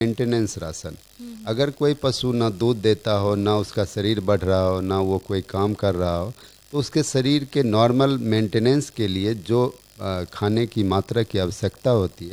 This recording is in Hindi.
Maintenance ration. अगर कोई पशु ना दूध देता हो, ना उसका शरीर बढ़ रहा हो, ना वो कोई काम कर रहा हो, तो उसके शरीर के नॉर्मल मेंटेनेंस के लिए जो खाने की मात्रा की आवश्यकता होती है